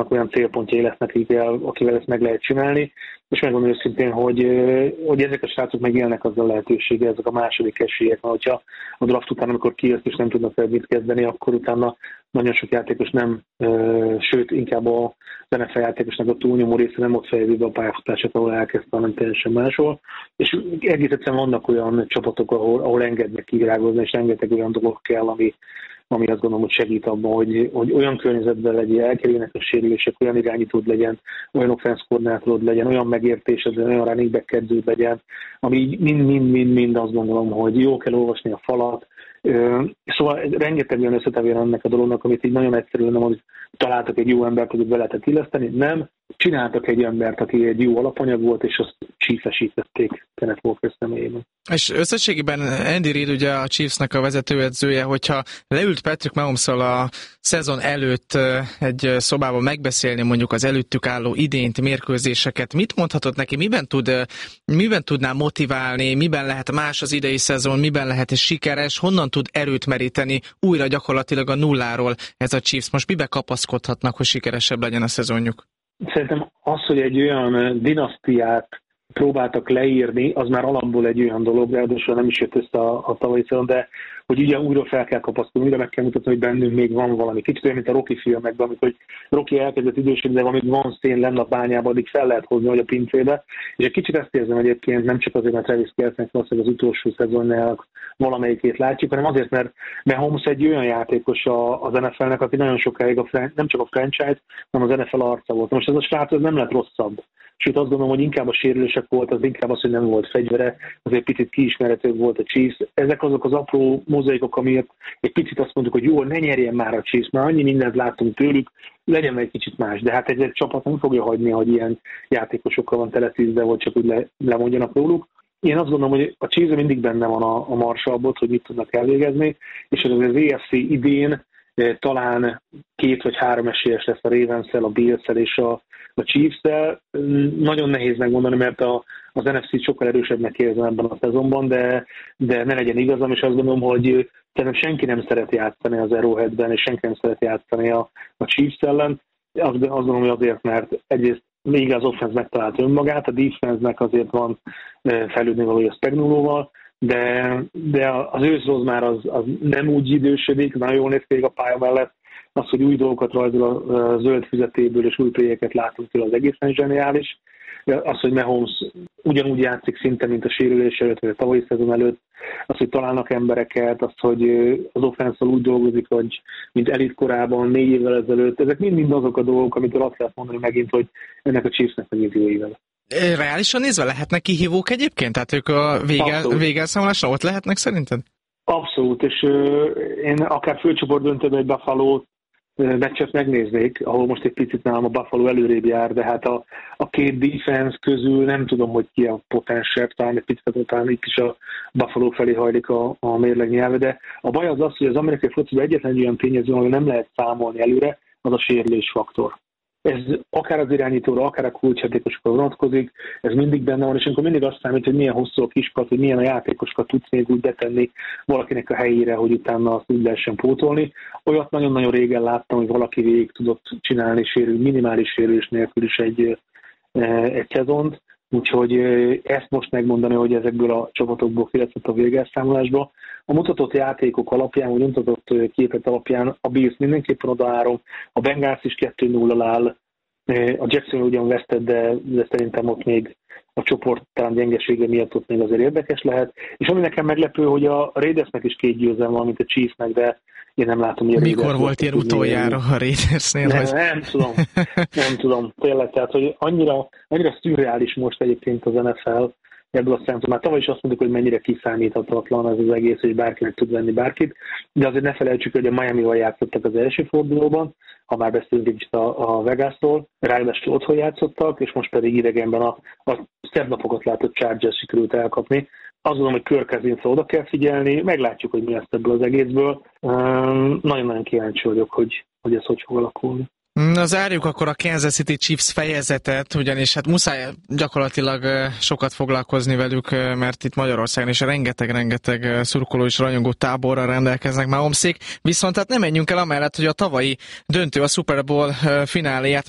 Mahomes-nak olyan célpontjai lesznek, akivel ezt meg lehet csinálni, és megmondom őszintén, hogy ezek a srácok megélnek azzal a lehetőséggel, ezek a második esélyek, mert hogyha a draft után, amikor kijött és nem tudnak fel mit kezdeni, akkor utána nagyon sok játékos nem, sőt, inkább a NFL játékosnak a túlnyomó része nem ott fejezi be a pályafutását, ahol elkezdte, hanem teljesen máshol. És egész egyszerűen vannak olyan csapatok, ahol engednek kivirágozni, és rengeteg olyan dolgok kell, ami azt gondolom, hogy segít abban, hogy olyan környezetben legyen, elkerüljenek a sérülések, olyan irányítód legyen, olyan offense koordinátorod legyen, olyan megértésed, olyan running back edződ legyen, ami mind azt gondolom, hogy jó kell olvasni a falat. Szóval rengeteg olyan összetevően ennek a dolognak, amit így nagyon egyszerűen nem, hogy találtak egy jó embert, hogy be lehetett illeszteni, nem. Csináltak egy embert, aki egy jó alapanyag volt, és azt Chiefs-esítették Kenneth Walker személyében. És összességében Andy Reid, ugye a Chiefsnek a vezetőedzője, hogyha leült Patrick Mahomes-szal a szezon előtt egy szobában megbeszélni mondjuk az előttük álló idényt, mérkőzéseket, mit mondhatott neki, miben tudná motiválni, miben lehet más az idei szezon, miben lehet sikeres, honnan tud erőt meríteni újra gyakorlatilag a nulláról ez a Chiefs? Most mibe kapaszkodhatnak, hogy sikeresebb legyen a szezonjuk? Szerintem az, hogy egy olyan dinasztiát próbáltak leírni, az már alapból egy olyan dolog, ráadásul nem is jött össze a tavalyi szezon, de hogy ugye újra fel kell kapaszkodni, újra meg kell mutatni, hogy bennünk még van valami. Kicsit olyan, mint a Rocky filmekben, amikor Rocky elkezdett idősödni, de amíg van szén lenne a bányában, addig fel lehet hozni, hogy a pincébe. És egy kicsit ezt érzem egyébként, nem csak azért, mert Travis Kelce-nek az utolsó szezonjának valamelyikét látjuk, hanem azért, mert Mahomes egy olyan játékos az NFL-nek, aki nagyon sokáig nem csak a franchise, hanem az NFL arca volt. Most ez a srác nem lett rosszabb. Sőt, azt gondolom, hogy inkább a sérülések volt, az inkább az, hogy nem volt fegyvere, azért picit kiismerhetőbb volt a Chiefs. Ezek azok az apró mozaikok, amiért egy picit azt mondjuk, hogy jó, ne nyerjen már a Chiefs, már annyi mindent láttunk tőlük, legyen egy kicsit más. De hát egy csapat nem fogja hagyni, hogy ilyen játékosokkal van teletűzve, vagy csak úgy lemondjanak róluk. Én azt gondolom, hogy a Chiefs mindig benne van a marsalbot, hogy mit tudnak elvégezni, és az EFC idén talán 2 vagy 3 esélyes lesz a Ravens-szel, a Bills-szel és a Chiefs-szel. Nagyon nehéz megmondani, mert az NFC sokkal erősebbnek érzem ebben a szezonban, de ne legyen igazam, és azt gondolom, hogy szerintem senki nem szeret játszani az Arrowheadben, és senki nem szeret játszani a Chiefs ellen. Azt gondolom, hogy azért, mert egyrészt még az offense megtalált önmagát, a defense-nek azért van fejlődni valója Spagnolóval, de az őszroz már az nem úgy idősödik, nagyon jól néz ki a pálya mellett. Az, hogy új dolgokat rajzol a zöld füzetéből, és új pléjeket látunk tőle, az egészen zseniális. Az, hogy Mahomes ugyanúgy játszik szinte, mint a sérülés előtt, vagy a tavalyi szezon előtt, az, hogy találnak embereket, az, hogy az offenszal úgy dolgozik, hogy mint elit korában, 4 évvel ezelőtt, ezek mind azok a dolgok, amitől azt lehet mondani megint, hogy ennek a Chiefsnek megint jó éve. Reálisan nézve lehetnek kihívók egyébként? Tehát ők a végelszámolásra ott lehetnek szerinted? Abszolút, és én akár főcsoport döntőben egy Buffalo meccset megnéznék, ahol most egy picit nálam a Buffalo előrébb jár, de hát a két defense közül nem tudom, hogy ki a potensebb, talán egy picit talán itt is a Buffalo felé hajlik a mérleg nyelve, de a baj az, hogy az amerikai fociban egyetlen olyan tényező, hogy nem lehet számolni előre, az a sérülés faktor. Ez akár az irányítóra, akár a kulcsjátékosokra vonatkozik, ez mindig benne van, és amikor mindig azt számít, hogy milyen hosszú a kispad, hogy milyen a játékosokat tudsz még úgy betenni valakinek a helyére, hogy utána azt úgy lehessen pótolni. Olyat nagyon-nagyon régen láttam, hogy valaki végig tudott csinálni minimális sérülés nélkül is egy szezont, úgyhogy ezt most megmondani, hogy ezekből a csapatokból kileszett a végelszámolásba. A mutatott játékok alapján, vagy mutatott képet alapján a Bills mindenképpen odaárom, a Bengals is 2-0-al áll, a Jackson ugyan vesztett, de szerintem ott még a csoport talán gyengesége miatt ott még azért érdekes lehet. És ami nekem meglepő, hogy a Raidersnek is 2 győzelme van, mint a Chiefsnek, de én nem látom, hogy mikor volt ilyen utoljára a Raidersnél? Nem tudom. Tényleg, tehát, hogy annyira szürreális most egyébként az NFL ebből a szempontból. Már tavaly is azt mondjuk, hogy mennyire kiszámíthatatlan ez az egész, hogy bárki meg tud venni bárkit, de azért ne felejtsük, hogy a Miamival játszottak az első fordulóban, ha már beszélünk egy kicsit a Vegasról, ráadásul otthon játszottak, és most pedig idegenben a szebb napokat látott Chargers sikerült elkapni. Azt gondolom, hogy Kirk Cousinsra oda kell figyelni, meglátjuk, hogy mi lesz ebből az egészből. Nagyon-nagyon kíváncsi vagyok, hogy ez hogy fog alakulni. Na, zárjuk akkor a Kansas City Chiefs fejezetet, ugyanis hát muszáj gyakorlatilag sokat foglalkozni velük, mert itt Magyarországon is rengeteg szurkoló és rajongó táborral rendelkeznek Mahomesék, viszont hát nem menjünk el amellett, hogy a tavalyi döntő, a Super Bowl fináléját